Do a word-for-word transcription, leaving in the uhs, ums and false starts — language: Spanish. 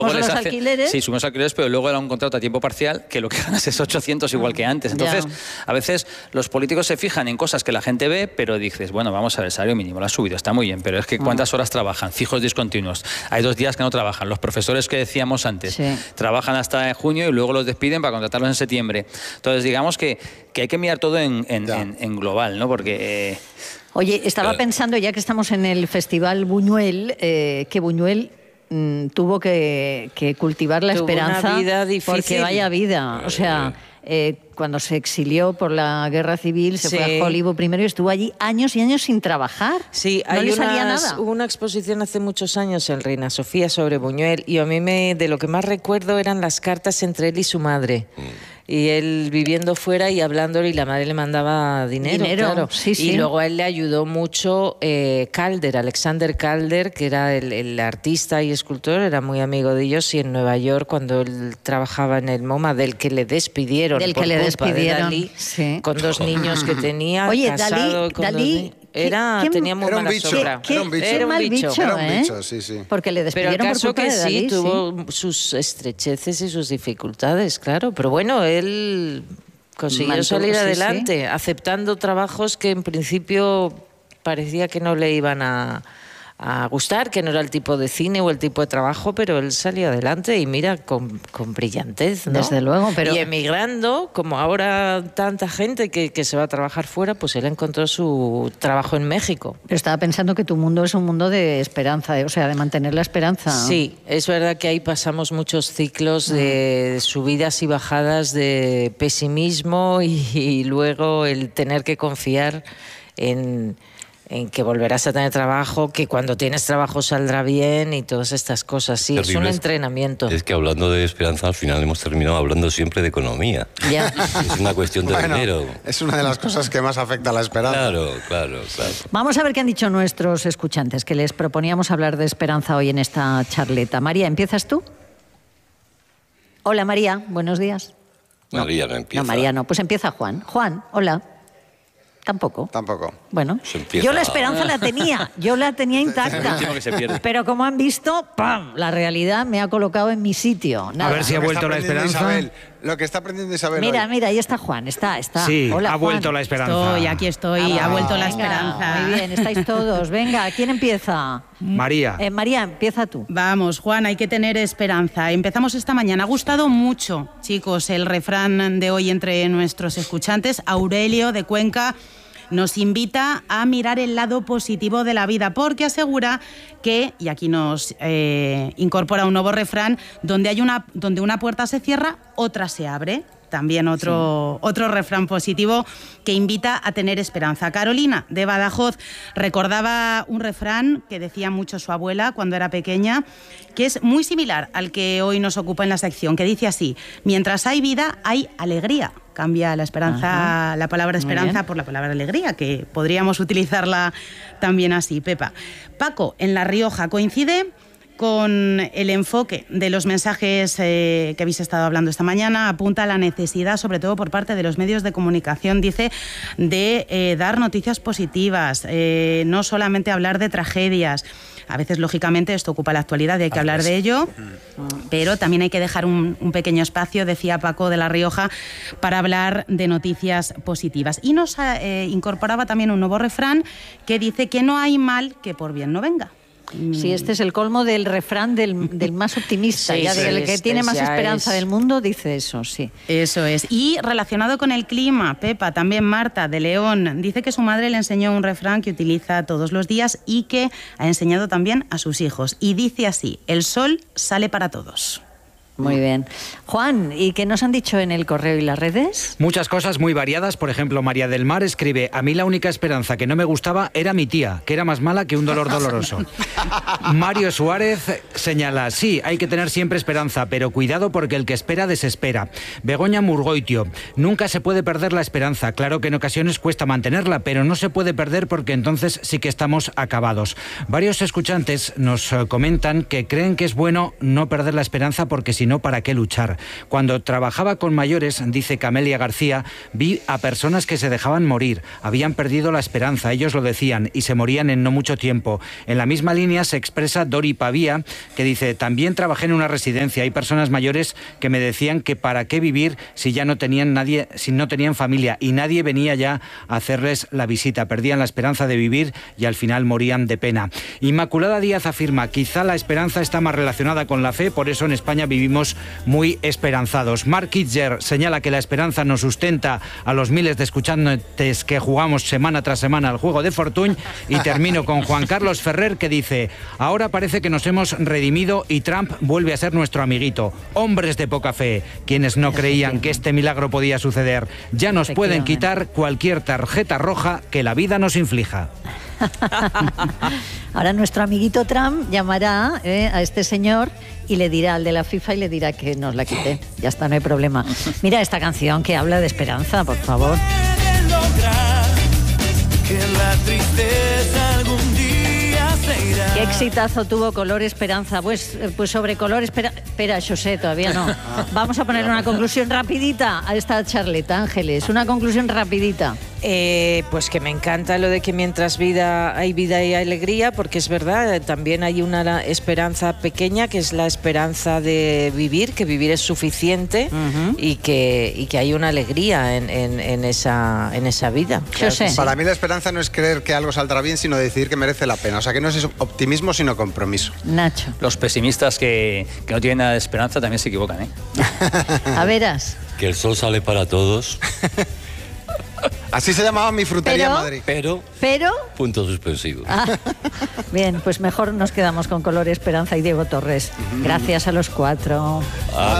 luego los hace, alquileres. Sí, subimos alquileres, pero luego era un contrato a tiempo parcial que lo que ganas es ochocientos igual que antes. Entonces, Ya. a veces los políticos se fijan en cosas que la gente ve, pero dices, bueno, vamos a ver, el salario mínimo lo ha subido, está muy bien, pero es que ¿cuántas horas trabajan? Fijos discontinuos. Hay dos días que no trabajan. Los profesores que decíamos antes, Sí. trabajan hasta junio y luego los despiden para contratarlos en septiembre. Entonces, digamos que, que hay que mirar todo en, en, en, en global, ¿no? Porque... Eh, Oye, estaba Eh. pensando, ya que estamos en el Festival Buñuel, eh, que Buñuel mm, tuvo que, que cultivar la Tuvo esperanza. una vida difícil. Porque vaya vida. O sea, eh, cuando se exilió por la guerra civil, se Sí. fue a Hollywood primero y estuvo allí años y años sin trabajar. Sí, no hay le salía unas- nada. hubo una exposición hace muchos años en Reina Sofía sobre Buñuel y a mí me, de lo que más recuerdo eran las cartas entre él y su madre. Y él viviendo fuera y hablándole y la madre le mandaba dinero, Dinero, claro. sí, Y sí. luego a él le ayudó mucho eh, Calder, Alexander Calder, que era el, el artista y escultor, era muy amigo de ellos, y en Nueva York cuando él trabajaba en el MoMA, del que le despidieron Del por que le culpa de despidieron, Dalí, sí. con dos niños que tenía, Oye, casado Dalí- con dos Dalí, niños. Era, ¿qué- tenía muy Era un mala bicho, sobra. ¿Qué, era un bicho. qué Era un mal bicho. bicho, Era un ¿eh? bicho, sí, sí. Porque le Pero el despidieron por caso culpa que de Dalí, sí, tuvo sus estrecheces y sus dificultades, claro. Pero bueno, él consiguió Mantuvo, salir sí, adelante, aceptando trabajos que en principio parecía que no le iban a, a gustar, que no era el tipo de cine o el tipo de trabajo, pero él salió adelante y mira, con, con brillantez, ¿no? Desde luego, pero- Y emigrando, como ahora tanta gente que, que se va a trabajar fuera, pues él encontró su trabajo en México. Pero estaba pensando que tu mundo es un mundo de esperanza, o sea, de mantener la esperanza. Sí, es verdad que ahí pasamos muchos ciclos de subidas y bajadas de pesimismo y, y luego el tener que confiar en, en que volverás a tener trabajo, que cuando tienes trabajo saldrá bien y todas estas cosas. Sí, es un Terrible. entrenamiento. Es que hablando de esperanza, al final hemos terminado hablando siempre de economía. Ya. Es una cuestión de Bueno, dinero. es una de las cosas que más afecta a la esperanza. Claro, claro, claro. Vamos a ver qué han dicho nuestros escuchantes, que les proponíamos hablar de esperanza hoy en esta charleta. María, ¿empiezas tú? Hola, María, buenos días. María no empieza. No, María no, pues empieza Juan. Juan, hola. Tampoco. Tampoco. Bueno, Se empieza- yo la esperanza la tenía, yo la tenía intacta. último que se pierde. Pero como han visto, ¡pam! La realidad me ha colocado en mi sitio. Nada. A ver si ha Lo que vuelto está la aprendiendo esperanza. Isabel, lo que está aprendiendo Isabel Mira, hoy. mira, ahí está Juan, está, está. Sí, Hola, ha Juan. vuelto la esperanza. Estoy, aquí estoy, Ah, ha vuelto la venga, esperanza. Muy bien, estáis todos. Venga, ¿quién empieza? María. Eh, María, empieza tú. Vamos, Juan, hay que tener esperanza. Empezamos esta mañana. Ha gustado mucho, chicos, el refrán de hoy entre nuestros escuchantes. Aurelio de Cuenca nos invita a mirar el lado positivo de la vida, porque asegura que, y aquí nos eh, incorpora un nuevo refrán, donde, hay una, donde una puerta se cierra, otra se abre. También otro, otro refrán positivo que invita a tener esperanza. Carolina, de Badajoz, recordaba un refrán que decía mucho su abuela cuando era pequeña, que es muy similar al que hoy nos ocupa en la sección, que dice así: mientras hay vida, hay alegría. Cambia la esperanza, Ajá. la palabra Muy esperanza bien. por la palabra alegría, que podríamos utilizarla también así. Pepa. Paco, en La Rioja, coincide con el enfoque de los mensajes eh, que habéis estado hablando esta mañana. Apunta a la necesidad, sobre todo por parte de los medios de comunicación, dice, de eh, dar noticias positivas, eh, no solamente hablar de tragedias. A veces, lógicamente, esto ocupa la actualidad y hay que hablar de ello, pero también hay que dejar un, un pequeño espacio, decía Paco de La Rioja, para hablar de noticias positivas. Y nos eh, incorporaba también un nuevo refrán que dice que no hay mal que por bien no venga. Sí, este es el colmo del refrán del, del más optimista, Sí, ya sí, del que este tiene más ya esperanza es- del mundo, dice eso, sí. Eso es. Y relacionado con el clima, Pepa, también Marta de León, dice que su madre le enseñó un refrán que utiliza todos los días y que ha enseñado también a sus hijos. Y dice así: el sol sale para todos. Muy bien. Juan, ¿y qué nos han dicho en el correo y las redes? Muchas cosas muy variadas. Por ejemplo, María del Mar escribe: a mí la única esperanza que no me gustaba era mi tía, que era más mala que un dolor doloroso. Mario Suárez señala: sí, hay que tener siempre esperanza, pero cuidado porque el que espera desespera. Begoña Murgoitio: nunca se puede perder la esperanza. Claro que en ocasiones cuesta mantenerla, pero no se puede perder porque entonces sí que estamos acabados. Varios escuchantes nos eh, comentan que creen que es bueno no perder la esperanza porque si si no, ¿para qué luchar? Cuando trabajaba con mayores, dice Camelia García, vi a personas que se dejaban morir, habían perdido la esperanza, ellos lo decían, y se morían en no mucho tiempo. En la misma línea se expresa Dori Pavía, que dice, también trabajé en una residencia, hay personas mayores que me decían que para qué vivir si ya no tenían nadie, si no tenían familia, y nadie venía ya a hacerles la visita, perdían la esperanza de vivir y al final morían de pena. Inmaculada Díaz afirma, quizá la esperanza está más relacionada con la fe, por eso en España vivimos muy esperanzados. Mark Kitzer señala que la esperanza nos sustenta a los miles de escuchantes que jugamos semana tras semana al juego de Fortuny, y termino con Juan Carlos Ferrer, que dice, ahora parece que nos hemos redimido y Trump vuelve a ser nuestro amiguito. Hombres de poca fe, quienes no creían que este milagro podía suceder, ya nos pueden quitar cualquier tarjeta roja que la vida nos inflija. Ahora nuestro amiguito Trump llamará eh, a este señor y le dirá al de la FIFA y le dirá que nos la quite. Ya está, no hay problema. Mira esta canción que habla de esperanza, por favor. Qué exitazo tuvo Color Esperanza. Pues, pues sobre Color Esperanza... Espera, José, todavía no. Vamos a poner una conclusión rapidita a esta charleta, Ángeles. Una conclusión rapidita. Eh, pues que me encanta lo de que mientras vida hay vida y alegría, porque es verdad, también hay una esperanza pequeña, que es la esperanza de vivir, que vivir es suficiente, uh-huh. y, que, y que hay una alegría en, en, en, esa, en esa vida. Claro, sí. Para mí la esperanza no es creer que algo saldrá bien, sino decidir que merece la pena. O sea, que no es optimismo, sino compromiso. Nacho. Los pesimistas que, que no tienen nada de esperanza también se equivocan, ¿eh? A veras. Que el sol sale para todos. Así se llamaba mi frutería pero, en Madrid. Pero, pero... punto suspensivo. Ah, bien, pues mejor nos quedamos con Color Esperanza y Diego Torres. Uh-huh. Gracias a los cuatro. Ah.